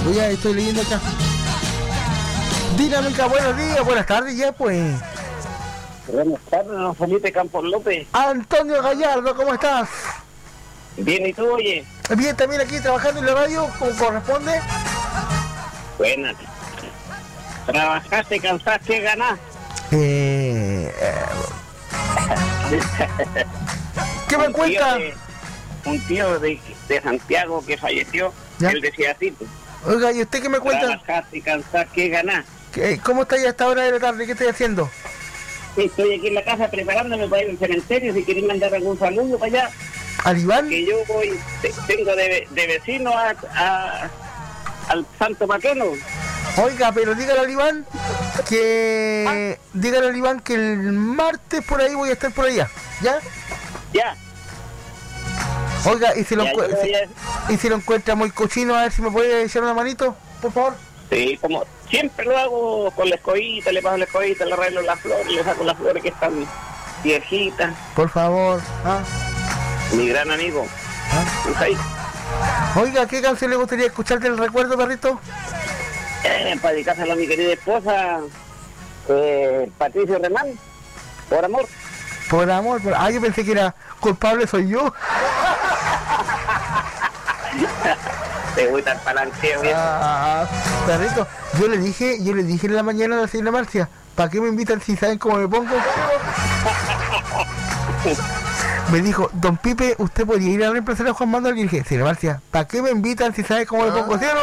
Oye, estoy leyendo acá. Dinámica, buenos días, buenas tardes ya pues. Buenas tardes, don Felipe Campos López. Antonio Gallardo, ¿cómo estás? Bien, ¿y tú, oye? Bien, también aquí trabajando en la radio, como corresponde. Buenas. ¿Trabajaste, cansaste, ganás? ¿Qué me cuenta? Un tío de Santiago que falleció, ¿ya? Él decía así, pues, Oiga, ¿y usted qué me cuenta? trabajaste, cansaste, ganás. ¿Cómo está ya a esta hora de la tarde? ¿Qué estoy haciendo? Estoy aquí en la casa preparándome para ir al cementerio, si queréis mandar algún saludo para allá. ¿Al Iván? Que yo voy, tengo de vecino al Santo Patrono. Oiga, pero dígale al Iván que... Dígale al Iván que el martes por ahí voy a estar por allá, ¿ya? Ya. Oiga, y si lo, Ya, yo voy y si lo encuentra muy cochino, a ver si me puede echar una manito, por favor. Sí, como siempre lo hago con la escobita, le paso la escobita, le arreglo las flores, le saco las flores que están viejitas. Por favor. ¿Ah? Mi gran amigo. ¿Ah? Ahí. Oiga, ¿qué canción le gustaría escuchar del recuerdo, perrito? Para dedicárselo a mi querida esposa, Patricio Remán, por amor. Por amor, yo pensé que era culpable soy yo. Te gusta el palanceo, ¿bien? Perrito, yo le dije en la mañana a la señora Marcia, ¿para qué me invitan si saben cómo me pongo? Me dijo, don Pipe, ¿usted podría ir a reemplazar a Juan Manuel? Y dije, señora Marcia, ¿para qué me invitan si saben cómo me pongo, ¿sí o no?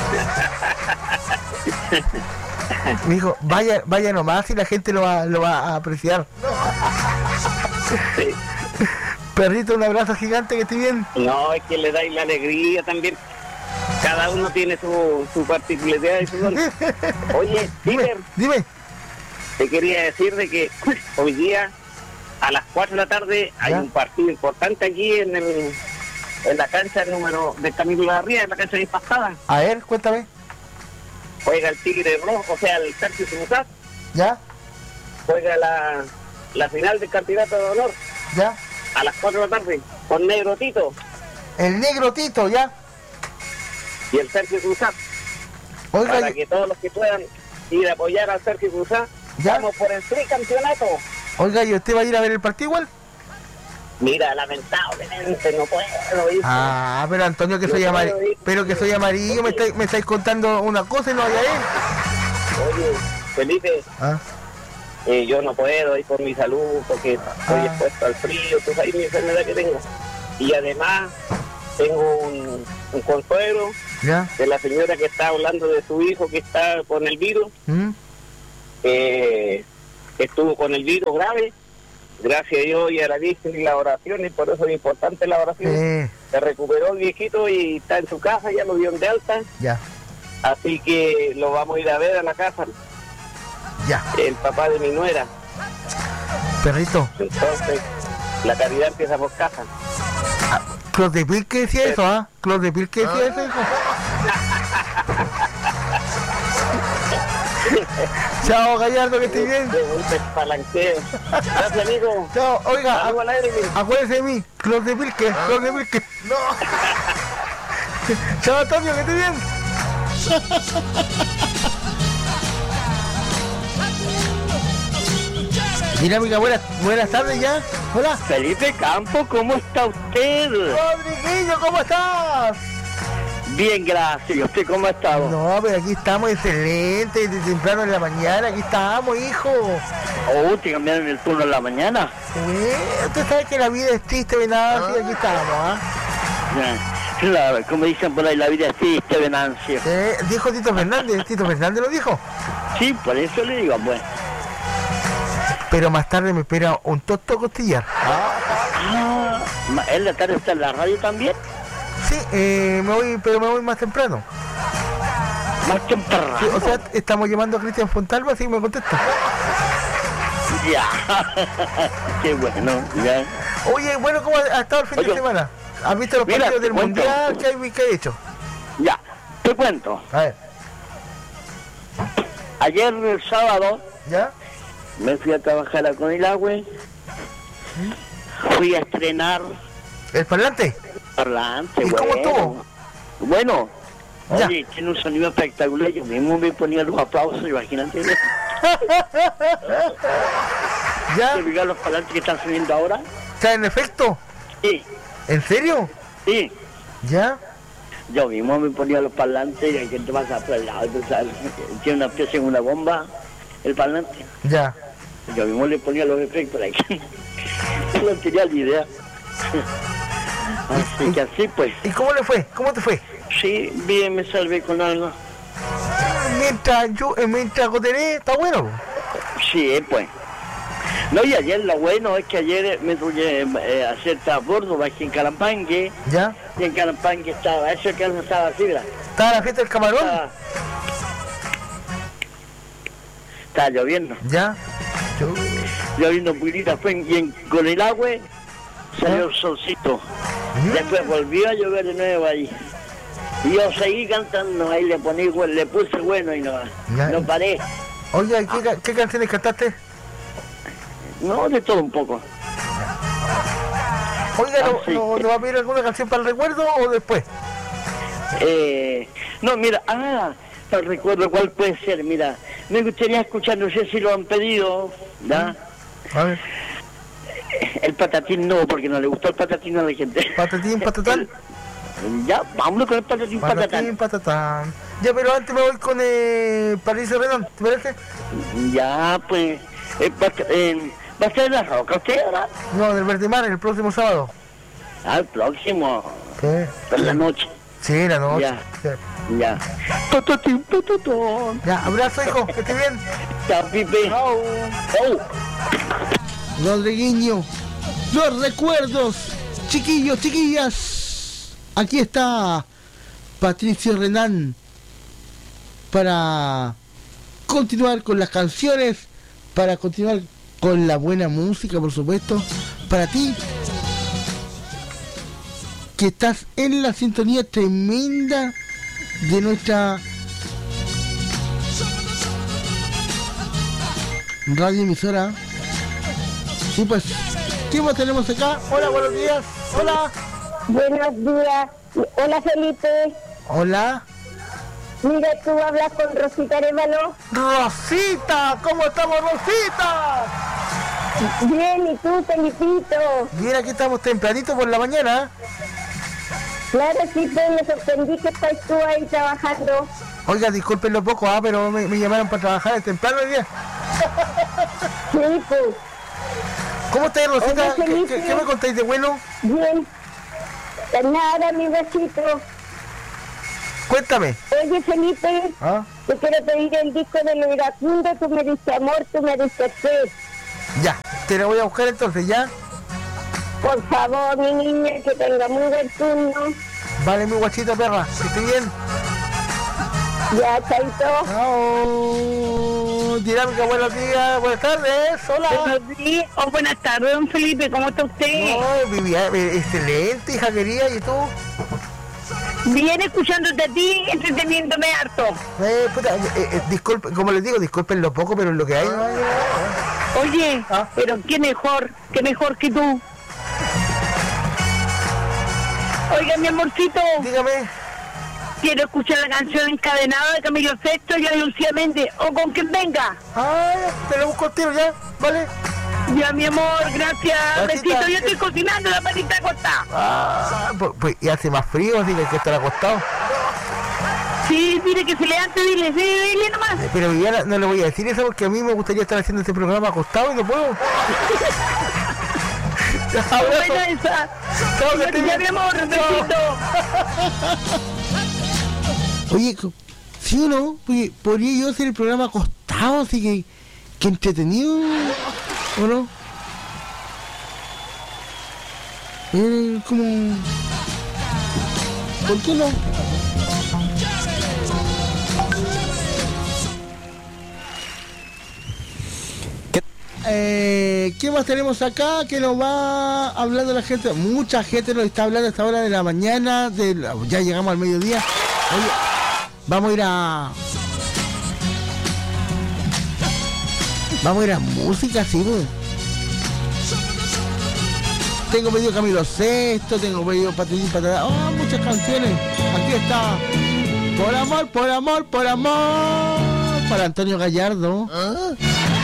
Me dijo, vaya nomás y la gente lo va a apreciar. Sí. Perrito, un abrazo gigante, que esté bien. No, es que le dais la alegría también. Cada uno tiene su particularidad y su don. Oye, Peter, dime. Te quería decir de que hoy día a las 4 de la tarde hay ¿ya? un partido importante aquí en la cancha número de Camilo Larría, en la cancha de Impastada. A ver, cuéntame. Juega el Tigre Rojo, o sea, el Sergio Cruzat. ¿Ya? Juega la final del campeonato de honor. ¿Ya? A las 4 de la tarde, con Negro Tito. El Negro Tito, ¿ya? Y el Sergio Cruzat. Oiga, para que todos los que puedan ir a apoyar al Sergio Cruzat, ¿ya? vamos por el tricampeonato. Oiga, ¿y usted va a ir a ver el partido igual? Mira, lamentablemente no puedo ir. Pero Antonio, que soy amarillo, pero que soy amarillo, me estáis contando una cosa y no vaya a ir. Oye, Felipe, yo no puedo ir por mi salud porque estoy expuesto al frío, tú sabes mi enfermedad que tengo. Y además tengo un consuelo de la señora que está hablando de su hijo que está con el virus, estuvo con el virus grave. Gracias a Dios y a la Virgen y las oraciones, por eso es importante la oración. Se recuperó el viejito y está en su casa, ya lo dieron de alta. Ya. Así que lo vamos a ir a ver a la casa. Ya. El papá de mi nuera. Perrito. Entonces, la caridad empieza por casa. Clos de Pil que decía eso, Clos de Pil que decía eso, hijo. Chao, Gallardo, que estés bien. Gracias, amigo. Chao, oiga, acuérdese de mí, Clos de Pil que, No. Chao, Antonio, que estés bien. Dinámica, buenas tardes ya. Hola. Felipe Campo, ¿cómo está usted? Rodriguillo, ¿cómo estás? Bien, gracias. ¿Y usted cómo ha estado? No, pero aquí estamos excelentes, desde temprano en la mañana, aquí estamos, hijo. ¿te cambiaron el turno en la mañana? Usted sabe que la vida es triste, Venancio, y aquí estamos, Claro, como dicen por ahí, la vida es triste, Venancio. Dijo Tito Fernández lo dijo. Sí, por eso le digo, pues. Pero más tarde me espera un tosto costillar. ¿En la tarde está en la radio también? Sí, me voy más temprano. Más temprano. Sí, o sea, estamos llamando a Cristian Fontalba, así que me contesta. Ya. Qué bueno, ya. Oye, bueno, ¿cómo ha estado el fin de semana? ¿Has visto los partidos del Mundial? ¿Qué hay hecho? Ya, te cuento. A ver. Ayer, el sábado, ¿ya? Me fui a trabajar a Conilagüe. Fui a estrenar... ¿El parlante? Parlante, ¿Y cómo estuvo? Bueno, Oye, tiene un sonido espectacular. Yo mismo me ponía los aplausos, imagínate. ¿Ya? ¿Te fijas los parlantes que están subiendo ahora? ¿Está en efecto? Sí. ¿En serio? Sí. ¿Ya? Yo mismo me ponía los parlantes y hay gente pasa por el lado, ¿sabes? Tiene una especie de una bomba, el parlante. Ya. Yo mismo le ponía los efectos aquí. No tenía ni idea. Así que así pues. ¿Y cómo le fue? ¿Cómo te fue? Sí, bien, me salvé con algo. Mientras goteré, está bueno. Sí, pues. No, y ayer lo bueno es que ayer me tuve a hacer transbordo, bajé en Calampangue. ¿Ya? Y en Calampangue estaba, eso que no estaba así, ¿verdad? ¿Estaba la fiesta del camarón? Estaba lloviendo. ¿Ya? Lloviendo poquitita, con el agua salió el solcito. Después volvió a llover de nuevo ahí. Y yo seguí cantando, ahí le puse bueno y no paré. Oye, ¿qué canciones cantaste? No, de todo un poco. Oiga, ¿no va a pedir alguna canción para el recuerdo o después? No, mira, para el recuerdo, ¿cuál puede ser? Mira, me gustaría escuchar, no sé si lo han pedido, ¿ya? A ver. El patatín no, porque no le gustó el patatín a la gente. ¿Patatín, patatán? Ya, vámonos con el patatín, patatán. Patatán. Ya, pero antes me voy con Patricio Renán, ¿te parece? Ya, pues, ¿va a ser la Roca usted ahora? No, del Verde Mar, el próximo sábado. El próximo. ¿Qué? Por la noche. Sí, la noche. Ya. Sí. Ya. Ya, abrazo, hijo, que esté bien. Chao, Pipe. Chao. Rodriguinho, los recuerdos, chiquillos, chiquillas. Aquí está Patricio Renán para continuar con las canciones, para continuar con la buena música, por supuesto, para ti que estás en la sintonía tremenda de nuestra radio emisora. Sí, pues, ¿qué más tenemos acá? Hola, buenos días. Hola. Buenos días. Hola, Felipe. Hola. Mira, tú hablas con Rosita Arevalo. Rosita, ¿cómo estamos, Rosita? Bien, ¿y tú, Felipito? Bien, aquí estamos tempranito por la mañana. Claro, sí, pues me sorprendí que estás tú ahí trabajando. Oiga, disculpen lo poco, pero me llamaron para trabajar temprano hoy día. Sí, pues. ¿Cómo estáis, Rosita? Oye, ¿Qué me contáis de bueno? Bien. Nada, mi besito. Cuéntame. Oye, Felipe, te quiero pedir el disco de Lo Iracundo, Tú me diste amor, tú me diste fe. Ya, te lo voy a buscar entonces, ¿ya? Por favor, mi niña, que tenga muy buen turno. Vale, mi guachita perra, que esté bien. Ya, chaito. Chao. Dinámica, buenos días, buenas tardes, hola. Buenos días o buenas tardes, don Felipe, ¿cómo está usted? No, Viviana, excelente, hija querida, ¿y tú? Bien, escuchándote a ti, entreteniéndome harto. Disculpe, como les digo, disculpen lo poco, pero lo que hay. Oye, pero qué mejor que tú. Oiga, mi amorcito. Dígame. Quiero escuchar la canción Encadenado de Camilo VI y Lucía Méndez, o con quien venga. Te lo busco al tiro ya, ¿vale? Ya, mi amor, gracias. Patita, besito, yo estoy cocinando, la patita acostada. Pues y hace más frío, así que hay que estar acostado. Sí, mire que se levante, dile nomás. Pero Viviana, no le voy a decir eso porque a mí me gustaría estar haciendo este programa acostado y no puedo. Buena esa. Ya, mi amor, besito. Oye, ¿sí o no? Porque podría yo hacer el programa acostado, así que entretenido, ¿o no? Como... ¿Por qué no? ¿Qué más tenemos acá? Que nos va hablando la gente. Mucha gente nos está hablando a esta hora de la mañana. Ya llegamos al mediodía. Oye, vamos a ir a música, sí, pues. Tengo pedido Camilo VI, tengo pedido Patricio Patatá. Muchas canciones. Aquí está Por amor, por amor, por amor. Para Antonio Gallardo.